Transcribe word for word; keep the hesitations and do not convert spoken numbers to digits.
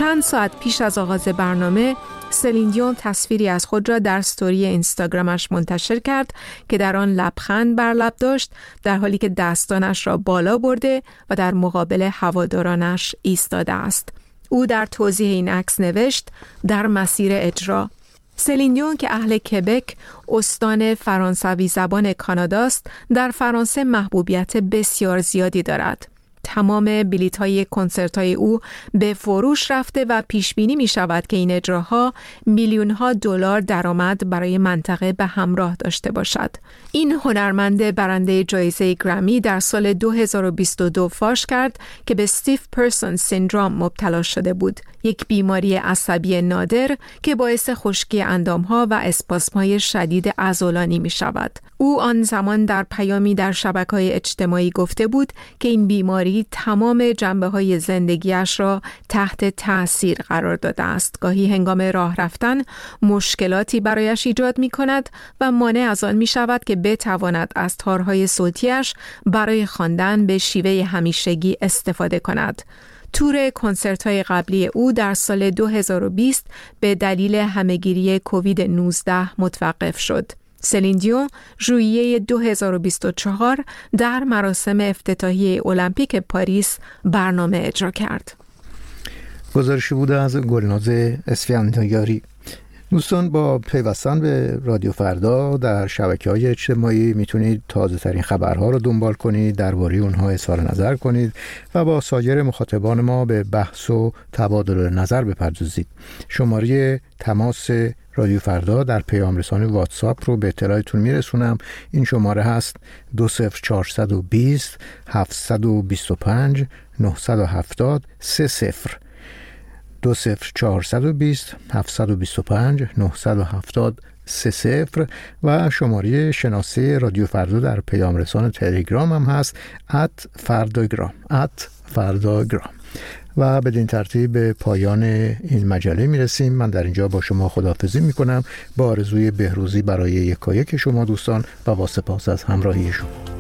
چند ساعت پیش از آغاز برنامه سلین دیون تصویری از خود را در استوری اینستاگرامش منتشر کرد که در آن لبخند بر لب داشت، در حالی که دستانش را بالا برده و در مقابل هوادارانش ایستاده است. او در توضیح این عکس نوشت: در مسیر اجرا. سلین دیون که اهل کبک، استان فرانسوی زبان کاناداست، در فرانسه محبوبیت بسیار زیادی دارد. تمام بلیط‌های کنسرت‌های او به فروش رفته و پیش بینی می‌شود که این اجراها میلیون‌ها دلار درآمد برای منطقه به همراه داشته باشد. این هنرمند برنده جایزه گرمی در سال دو هزار و بیست و دو فاش کرد که به استیف پرسون سیندروم مبتلا شده بود، یک بیماری عصبی نادر که باعث خشکی اندام‌ها و اسپاسم‌های شدید عضلانی می‌شود. او آن زمان در پیامی در شبکه‌های اجتماعی گفته بود که این بیماری تمام جنبه‌های زندگیش را تحت تأثیر قرار داده است. گاهی هنگام راه رفتن مشکلاتی برایش ایجاد می‌کند و مانع از آن می‌شود که بتواند از تارهای صوتیش برای خواندن به شیوه همیشگی استفاده کند. تور کنسرت‌های قبلی او در سال دو هزار و بیست به دلیل همه‌گیری کووید نوزده متوقف شد. سلین دیون ژوئیه دو هزار و بیست و چهار در مراسم افتتاحیه المپیک پاریس برنامه اجرا کرد. گزارشی بوده از گلناز اسفندیاری. دوستان، با پیوستن به رادیو فردا در شبکه‌های اجتماعی میتونید تازه ترین خبرها رو دنبال کنید، درباره اونها اظهار نظر کنید و با سایر مخاطبان ما به بحث و تبادل نظر بپردازید. شماره تماس رادیو فردا در پیام رسانی واتساپ رو به اطلاعتون میرسونم. این شماره هست دو صفر چهارصد و بیست هفتصد و بیست و پنج نهصد و هفتاد سه صفر دو صفر چهارصد و بیست هفتصد و بیست و پنج نهصد و هفتاد سه صفر و شماره شناسه رادیو فردا در پیام رسان تلگرام هم هست ات فرداگرام ات فرداگرام. و بدین ترتیب به پایان این مجله میرسیم. من در اینجا با شما خداحافظی میکنم با آرزوی بهروزی برای یکایک شما دوستان و با سپاس از همراهی شما.